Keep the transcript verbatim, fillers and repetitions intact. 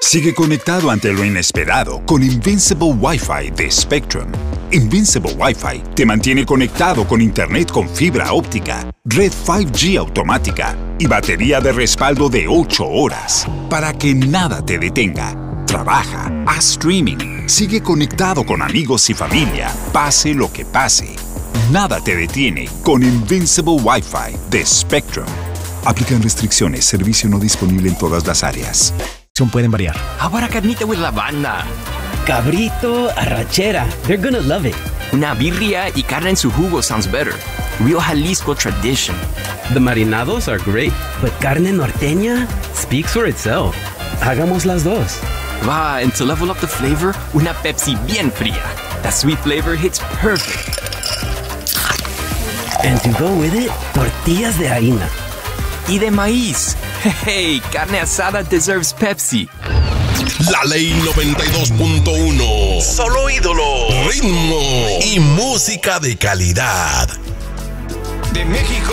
Sigue conectado ante lo inesperado con Invincible Wi-Fi de Spectrum. Invincible Wi-Fi te mantiene conectado con internet con fibra óptica, red cinco G automática y batería de respaldo de ocho horas para que nada te detenga. Trabaja, haz streaming, sigue conectado con amigos y familia, pase lo que pase. Nada te detiene con Invincible Wi-Fi de Spectrum. Aplican restricciones, servicio no disponible en todas las áreas. Pueden variar. How about a carnita with la banda? Cabrito, arrachera. They're gonna love it. Una birria y carne en su jugo sounds better. Real Jalisco tradition. The marinados are great, but carne norteña speaks for itself. Hagamos las dos. Va, and to level up the flavor, una Pepsi bien fría. That sweet flavor hits perfect. And to go with it, tortillas de harina. Y de maíz. Hey, carne asada deserves Pepsi. La Ley noventa y dos punto uno. Solo ídolo, ritmo y música de calidad. De México